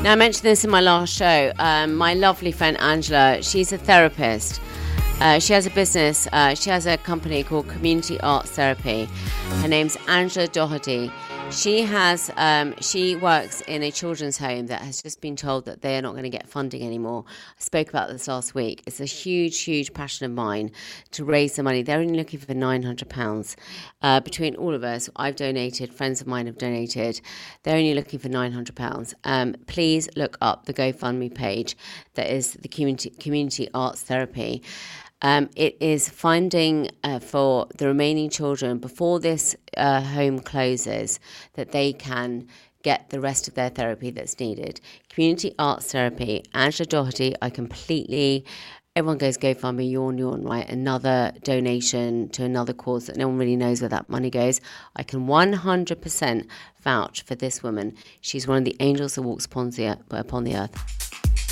Now, I mentioned this in my last show. My lovely friend Angela, she's a therapist. She has a business. She has a company called Community Arts Therapy. Her name's Angela Doherty. She works in a children's home that has just been told that they are not going to get funding anymore. I spoke about this last week. It's a huge, huge passion of mine to raise the money. They're only looking for £900. Between all of us, I've donated, friends of mine have donated. They're only looking for £900. Please look up the GoFundMe page that is the Community Arts Therapy. It is funding for the remaining children before this home closes, that they can get the rest of their therapy that's needed. Community Arts Therapy, Angela Doherty. Everyone goes GoFundMe, yawn, right? Another donation to another cause that no one really knows where that money goes. I can 100% vouch for this woman. She's one of the angels that walks upon the earth.